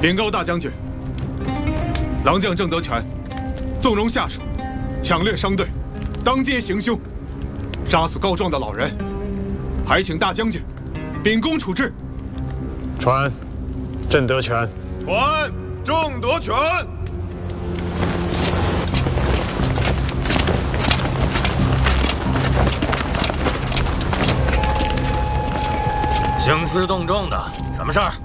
禀告大将军，狼将郑德全纵容下属，抢掠商队，当街行凶，杀死告状的老人，还请大将军秉公处置。 传，郑德全。 传，郑德全。 兴师动众的，什么事儿？